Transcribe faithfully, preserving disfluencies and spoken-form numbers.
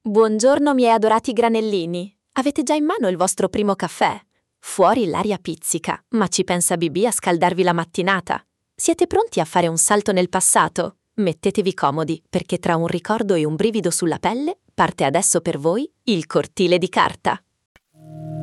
Buongiorno miei adorati granellini. Avete già in mano il vostro primo caffè? Fuori l'aria pizzica, ma ci pensa B B a scaldarvi la mattinata. Siete pronti a fare un salto nel passato? Mettetevi comodi, perché tra un ricordo e un brivido sulla pelle, parte adesso per voi il cortile di carta.